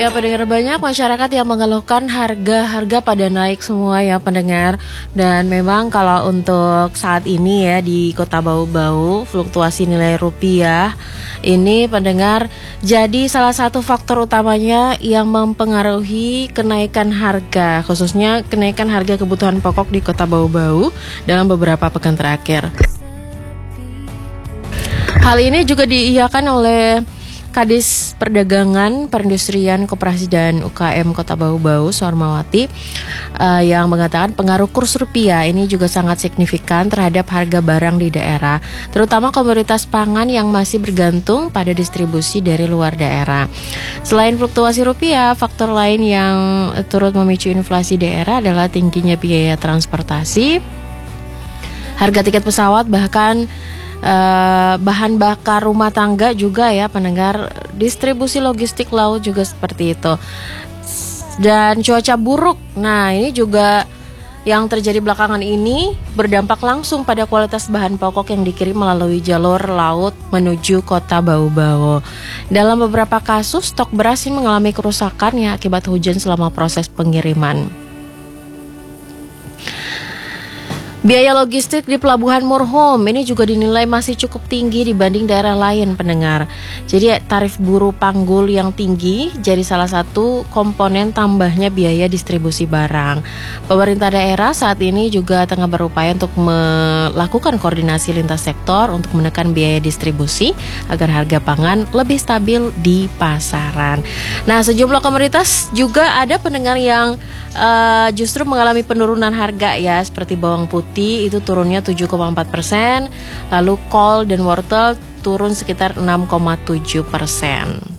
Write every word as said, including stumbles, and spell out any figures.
Ya pendengar, banyak masyarakat yang mengeluhkan harga-harga pada naik semua ya pendengar. Dan memang kalau untuk saat ini ya di Kota Bau-Bau, fluktuasi nilai rupiah ini pendengar jadi salah satu faktor utamanya yang mempengaruhi kenaikan harga, khususnya kenaikan harga kebutuhan pokok di Kota Bau-Bau dalam beberapa pekan terakhir. Hal ini juga diiyakan oleh Kadis Perdagangan, Perindustrian, Koperasi dan U K M Kota Bau-Bau, Suharmawati, uh, yang mengatakan pengaruh kurs rupiah ini juga sangat signifikan terhadap harga barang di daerah, terutama komoditas pangan yang masih bergantung pada distribusi dari luar daerah. Selain fluktuasi rupiah, faktor lain yang turut memicu inflasi daerah adalah tingginya biaya transportasi, harga tiket pesawat, bahkan Uh, bahan bakar rumah tangga juga ya pendengar, distribusi logistik laut juga seperti itu. Dan cuaca buruk, nah ini juga yang terjadi belakangan ini berdampak langsung pada kualitas bahan pokok yang dikirim melalui jalur laut menuju Kota Bau-Bau. Dalam beberapa kasus stok beras ini mengalami kerusakan ya akibat hujan selama proses pengiriman. Biaya logistik di Pelabuhan Murhum ini juga dinilai masih cukup tinggi dibanding daerah lain pendengar. Jadi tarif buruh panggul yang tinggi jadi salah satu komponen tambahnya biaya distribusi barang. Pemerintah daerah saat ini juga tengah berupaya untuk melakukan koordinasi lintas sektor untuk menekan biaya distribusi agar harga pangan lebih stabil di pasaran. Nah, sejumlah komoditas juga ada pendengar yang uh, justru mengalami penurunan harga ya, seperti bawang putih itu turunnya tujuh koma empat persen, lalu kol dan wortel turun sekitar enam koma tujuh persen.